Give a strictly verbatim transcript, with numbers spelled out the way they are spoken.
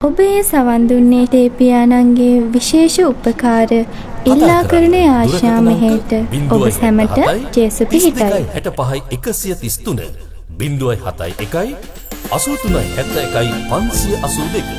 ඔබේ සවන් දුන්නේ තේපියාණන්ගේ විශේෂ උපකාර ඉල්ලා කරන ආශා මෙහෙට ඔබ සැමට ජේසු පිහිටයි. හැටපහයි එකසිය තිස් තුන බිංදුවයි හතයි එකයි අසූ තුනයි හැත්තෑ එකයි පන්සිය අසූ දෙක.